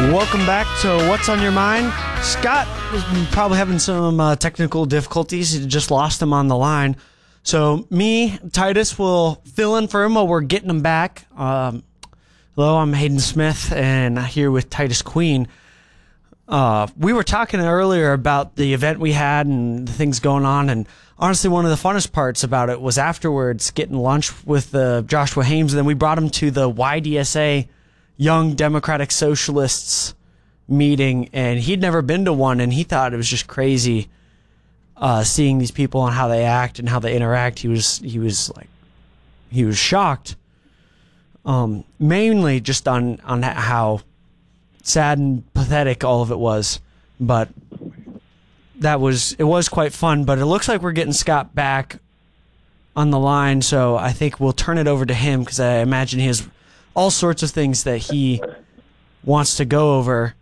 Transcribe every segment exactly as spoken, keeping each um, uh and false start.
Welcome back to What's on Your Mind. Scott was probably having some uh, technical difficulties. He just lost him on the line. So me, Titus, will fill in for him while we're getting him back. Um, hello, I'm Hayden Smith, and here with Titus Queen. Uh, we were talking earlier about the event we had and the things going on, and honestly, one of the funnest parts about it was afterwards getting lunch with uh, Joshua Hames, and then we brought him to the Y D S A Young Democratic Socialists meeting, and he'd never been to one, and he thought it was just crazy uh, seeing these people and how they act and how they interact. He was he was like he was shocked, um, mainly just on on how sad and pathetic all of it was, but that was it was quite fun. But it looks like we're getting Scott back on the line, so I think we'll turn it over to him because I imagine he has all sorts of things that he wants to go over.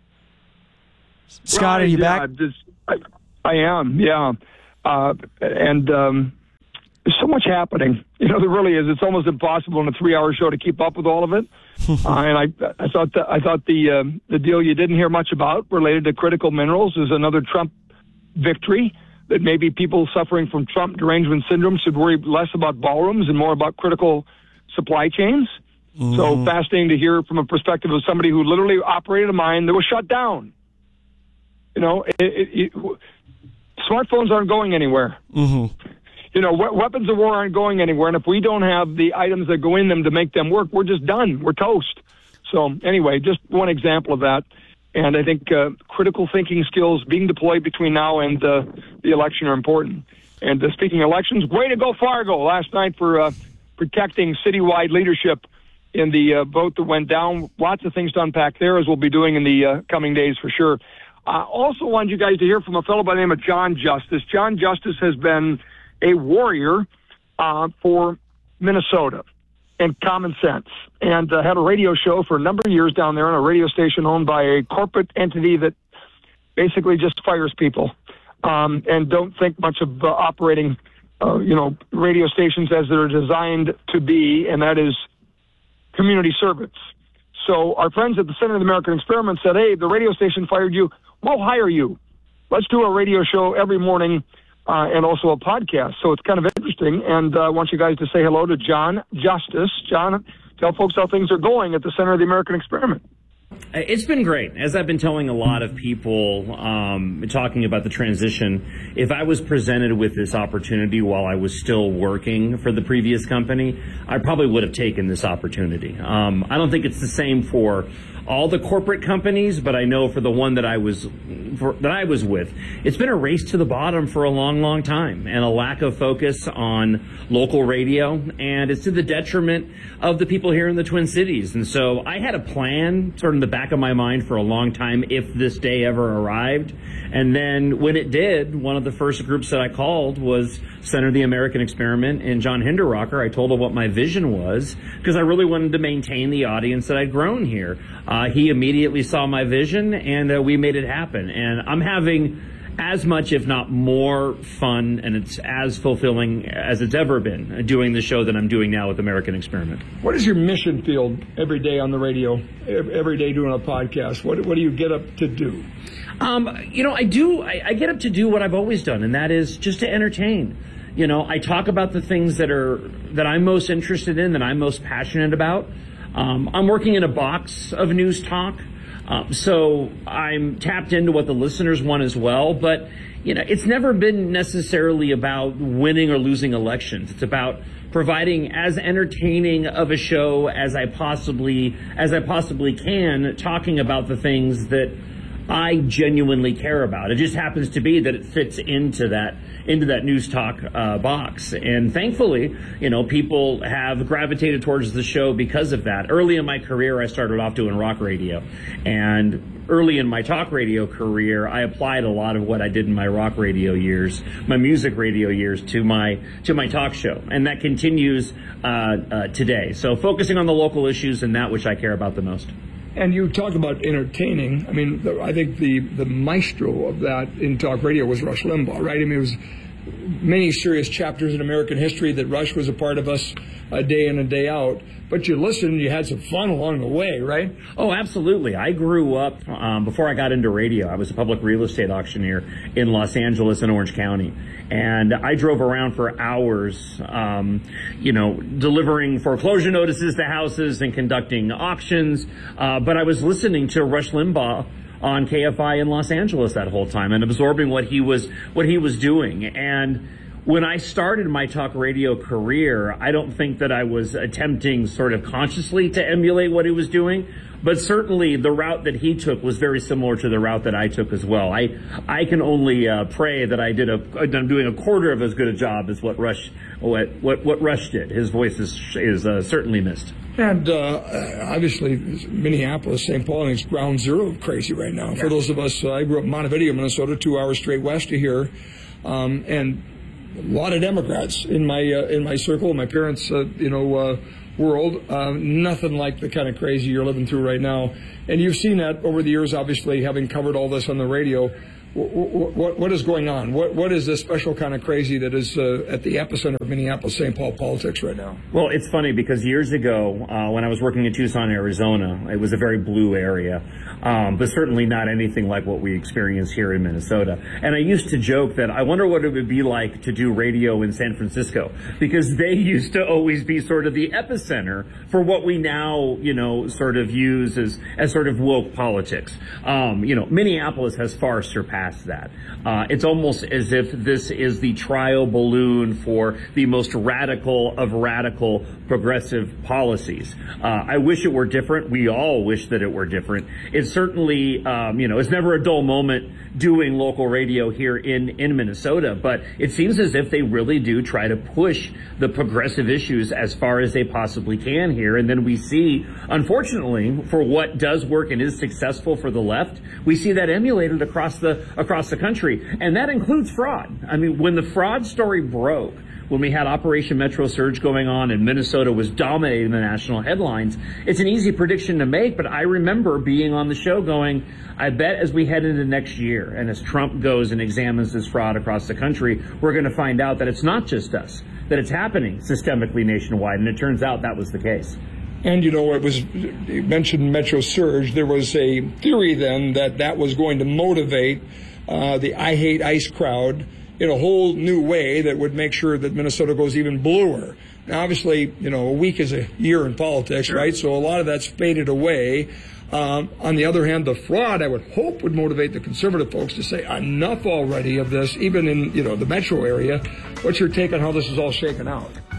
Scott, right, are you yeah, back? Just, I, I am, yeah. Uh, and um, there's so much happening. You know, there really is. It's almost impossible in a three-hour show to keep up with all of it. uh, and I, I thought the, I thought the um, the deal you didn't hear much about related to critical minerals is another Trump victory. That maybe people suffering from Trump derangement syndrome should worry less about ballrooms and more about critical supply chains. Mm. So fascinating to hear from a perspective of somebody who literally operated a mine that was shut down. You know, it, it, it, smartphones aren't going anywhere. Mm-hmm. You know, we- weapons of war aren't going anywhere. And if we don't have the items that go in them to make them work, we're just done. We're toast. So anyway, just one example of that. And I think uh, critical thinking skills being deployed between now and uh, the election are important. And uh, speaking of elections, way to go, Fargo, last night for uh, protecting citywide leadership in the uh, vote that went down. Lots of things to unpack there, as we'll be doing in the uh, coming days for sure. I uh, also wanted you guys to hear from a fellow by the name of John Justice. John Justice has been a warrior uh, for Minnesota and common sense, and uh, had a radio show for a number of years down there on a radio station owned by a corporate entity that basically just fires people um, and don't think much of uh, operating, uh, you know, radio stations as they're designed to be, and that is community service. So our friends at the Center of the American Experiment said, hey, the radio station fired you. We'll hire you. Let's do a radio show every morning uh, and also a podcast. So it's kind of interesting. And uh, I want you guys to say hello to John Justice. John, tell folks how things are going at the Center of the American Experiment. It's been great. As I've been telling a lot of people, um, talking about the transition, if I was presented with this opportunity while I was still working for the previous company, I probably would have taken this opportunity. Um, I don't think it's the same for all the corporate companies, but I know for the one that I was for, that I was with, it's been a race to the bottom for a long, long time, and a lack of focus on local radio, and it's to the detriment of the people here in the Twin Cities. And so I had a plan sort of in the back of my mind for a long time if this day ever arrived. And then when it did, one of the first groups that I called was Center of the American Experiment and John Hinderrocker. I told him what my vision was because I really wanted to maintain the audience that I'd grown here. Uh, he immediately saw my vision, and uh, we made it happen. And I'm having as much, if not more, fun, and it's as fulfilling as it's ever been doing the show that I'm doing now with American Experiment. What is your mission field every day on the radio, every day doing a podcast? What, what do you get up to do? Um, you know, I do, I, I get up to do what I've always done, and that is just to entertain. You know, I talk about the things that are, that I'm most interested in, that I'm most passionate about. Um, I'm working in a box of news talk. Um, so I'm tapped into what the listeners want as well. But, you know, it's never been necessarily about winning or losing elections. It's about providing as entertaining of a show as I possibly as I possibly can, talking about the things that I genuinely care about. It just happens to be that it fits into that into that news talk uh, box. And thankfully, you know, people have gravitated towards the show because of that. Early in my career, I started off doing rock radio. And early in my talk radio career, I applied a lot of what I did in my rock radio years, my music radio years, to my to my talk show. And that continues uh, uh, today. So focusing on the local issues and that which I care about the most. And you talk about entertaining. I mean, the, I think the, the maestro of that in talk radio was Rush Limbaugh, right? I mean, it was many serious chapters in American history that Rush was a part of us uh, day in and day out. But you listened, you had some fun along the way, right? Oh, absolutely. I grew up, um, before I got into radio, I was a public real estate auctioneer in Los Angeles and Orange County. And I drove around for hours, um, you know, delivering foreclosure notices to houses and conducting auctions. Uh, but I was listening to Rush Limbaugh on K F I in Los Angeles that whole time and absorbing what he was, what he was doing. And when I started my talk radio career, I don't think that I was attempting sort of consciously to emulate what he was doing, but certainly the route that he took was very similar to the route that I took as well. I I can only uh, pray that I did a I'm doing a quarter of as good a job as what Rush what what, what Rush did. His voice is is uh, certainly missed. And uh, obviously, Minneapolis, Saint Paul, is ground zero of crazy right now. Yeah. For those of us, uh, I grew up in Montevideo, Minnesota, two hours straight west of here, um, and a lot of Democrats in my uh, in my circle, my parents, uh, you know, uh, world. Uh, nothing like the kind of crazy you're living through right now, and you've seen that over the years. Obviously, having covered all this on the radio, what what, what is going on? What what is this special kind of crazy that is uh, at the epicenter of Minneapolis, Saint Paul politics right now? Well, it's funny because years ago, uh, when I was working in Tucson, Arizona, it was a very blue area. Um, but certainly not anything like what we experience here in Minnesota. And I used to joke that I wonder what it would be like to do radio in San Francisco, because they used to always be sort of the epicenter for what we now, you know, sort of use as, as sort of woke politics. Um, you know, Minneapolis has far surpassed that. Uh, it's almost as if this is the trial balloon for the most radical of radical progressive policies. Uh, I wish it were different. We all wish that it were different. It's certainly, um, you know, it's never a dull moment doing local radio here in, in Minnesota, but it seems as if they really do try to push the progressive issues as far as they possibly can here. And then we see, unfortunately, for what does work and is successful for the left, we see that emulated across the, across the country. And that includes fraud. I mean, when the fraud story broke, when we had Operation Metro Surge going on and Minnesota was dominating the national headlines, it's an easy prediction to make, but I remember being on the show going, I bet as we head into next year and as Trump goes and examines this fraud across the country, we're going to find out that it's not just us, that it's happening systemically nationwide, and it turns out that was the case. And, you know, it was, you mentioned Metro Surge. There was a theory then that that was going to motivate uh, the I Hate ICE crowd in a whole new way that would make sure that Minnesota goes even bluer. Now, obviously, you know, a week is a year in politics, sure. right? So a lot of that's faded away. Um, on the other hand, the fraud, I would hope, would motivate the conservative folks to say enough already of this, even in, you know, the metro area. What's your take on how this is all shaken out?